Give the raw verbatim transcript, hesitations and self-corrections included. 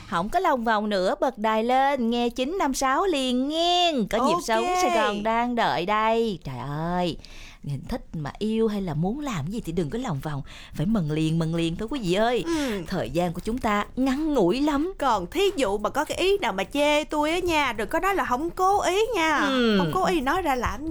Không có lòng vòng nữa, bật đài lên, nghe chín năm sáu liền nghe. Có nhịp Ok. sống Sài Gòn đang đợi đây. Trời ơi, nhìn thích mà yêu hay là muốn làm gì thì đừng có lòng vòng. Phải mừng liền, mừng liền thôi quý vị ơi. Ừ. Thời gian của chúng ta ngắn ngủi lắm. Còn thí dụ mà có cái ý nào mà chê tôi á nha, đừng có nói là không cố ý nha. Ừ. Không cố ý nói ra làm